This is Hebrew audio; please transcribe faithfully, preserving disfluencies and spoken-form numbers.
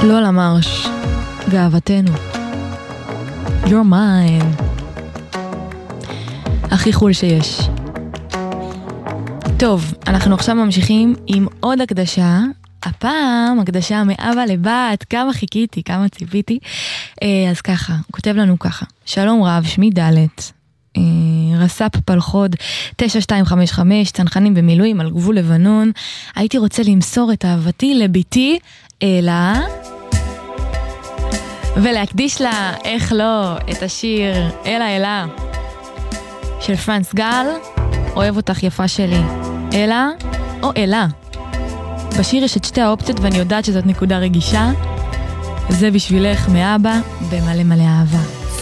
לא למרש, גאוותנו. You're mine. הכי חול שיש. טוב, אנחנו עכשיו ממשיכים עם עוד הקדשה. הפעם הקדשה מאבא לבת, כמה חיכיתי, כמה ציפיתי. אז ככה, הוא כותב לנו ככה. שלום רב, שמי דלת. רס"פ פלחוד תשע שתיים חמש חמש, צנחנים במילואים על גבול לבנון. הייתי רוצה למסור את אהבתי לביתי אלה, ולהקדיש לה, איך לא, את השיר אלה אלה של פרנס גל, אוהב אותך יפה שלי, אלה או אלה. בשיר יש את שתי האופציות ואני יודעת שזאת נקודה רגישה. זה בשבילך מאבא במלא מלא אהבה.